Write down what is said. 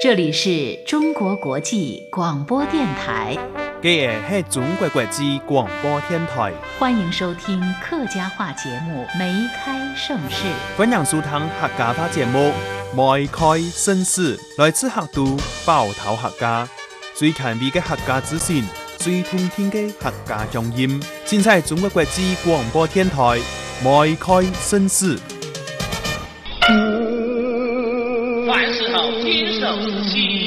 这里是中国国际广播电台。 这是中国国际广播电台， 欢迎收听客家话节目《梅开盛世》。 欢迎收听客家话节目《梅开盛世》，来自客都包头客家，最前卫的客家资讯，最通天的客家乡音，尽在中国国际广播电台《梅开盛世》。 凡事好坚守自己。